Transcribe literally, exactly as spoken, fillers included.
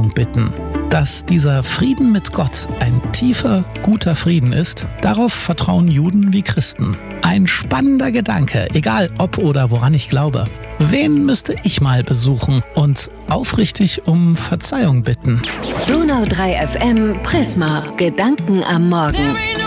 Verzeihung bitten. Dass dieser Frieden mit Gott ein tiefer, guter Frieden ist, darauf vertrauen Juden wie Christen. Ein spannender Gedanke, egal ob oder woran ich glaube. Wen müsste ich mal besuchen und aufrichtig um Verzeihung bitten? Donau drei F M Prisma. Gedanken am Morgen.